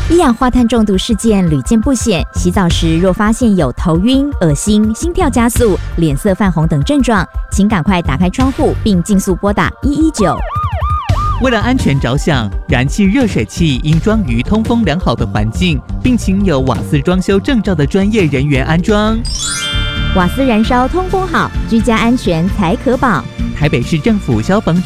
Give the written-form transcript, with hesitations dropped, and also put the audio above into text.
一氧化碳中毒事件屡见不鲜，洗澡时若发现有头晕、恶心、心跳加速、脸色泛红等症状，请赶快打开窗户并尽速拨打119。 为了安全着想，燃气热水器应装于通风良好的环境，并请有瓦斯装修证照的专业人员安装。 瓦斯燃烧通风好，居家安全才可保。 台北市政府消防